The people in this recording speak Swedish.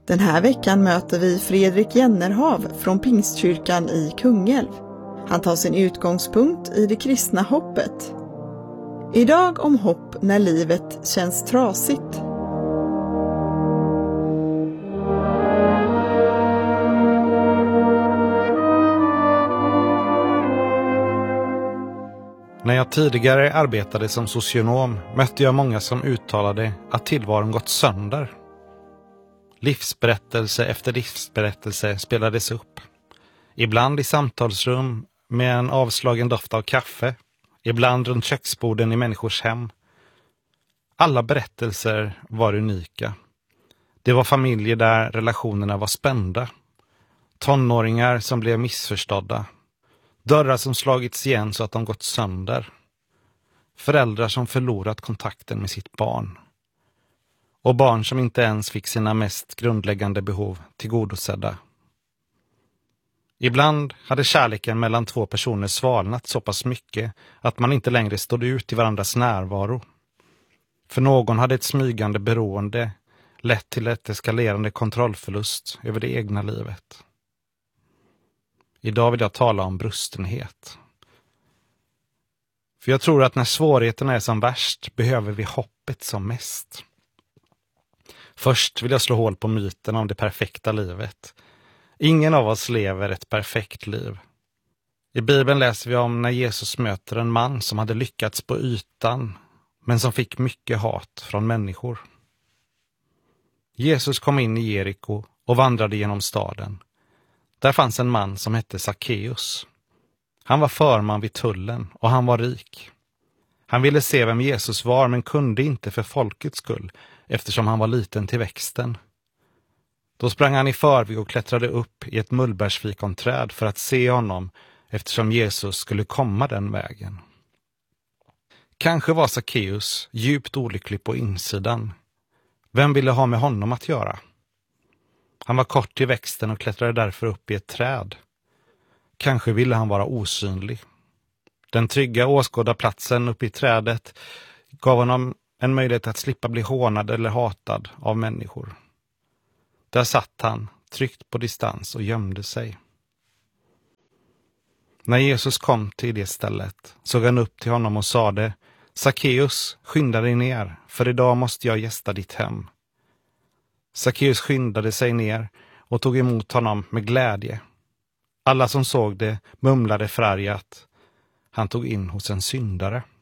Den här veckan möter vi Fredrik Jennerhav från Pingstkyrkan i Kungälv. Han tar sin utgångspunkt i det kristna hoppet. Idag om hopp när livet känns trasigt. När jag tidigare arbetade som socionom mötte jag många som uttalade att tillvaron gått sönder. Livsberättelse efter livsberättelse spelades upp. Ibland i samtalsrum med en avslagen doft av kaffe. Ibland runt köksborden i människors hem. Alla berättelser var unika. Det var familjer där relationerna var spända. Tonåringar som blev missförstådda. Dörrar som slagits igen så att de gått sönder. Föräldrar som förlorat kontakten med sitt barn. Och barn som inte ens fick sina mest grundläggande behov tillgodosedda. Ibland hade kärleken mellan två personer svalnat så pass mycket att man inte längre stod ut i varandras närvaro. För någon hade ett smygande beroende lett till ett eskalerande kontrollförlust över det egna livet. Idag vill jag tala om brustenhet. För jag tror att när svårigheterna är som värst behöver vi hoppet som mest. Först vill jag slå hål på myten om det perfekta livet. Ingen av oss lever ett perfekt liv. I Bibeln läser vi om när Jesus möter en man som hade lyckats på ytan men som fick mycket hat från människor. Jesus kom in i Jeriko och vandrade genom staden. Där fanns en man som hette Sackeus. Han var förman vid tullen och han var rik. Han ville se vem Jesus var men kunde inte för folkets skull eftersom han var liten till växten. Då sprang han i förväg och klättrade upp i ett mullbärsfikonträd för att se honom eftersom Jesus skulle komma den vägen. Kanske var Sackeus djupt olycklig på insidan. Vem ville ha med honom att göra? Han var kort till växten och klättrade därför upp i ett träd. Kanske ville han vara osynlig. Den trygga åskådda platsen uppe i trädet gav honom en möjlighet att slippa bli hånad eller hatad av människor. Där satt han, tryckt på distans och gömde sig. När Jesus kom till det stället såg han upp till honom och sade: Sackeus, skynda dig ner, för idag måste jag gästa ditt hem. Sackeus skyndade sig ner och tog emot honom med glädje. Alla som såg det mumlade förargat: han tog in hos en syndare.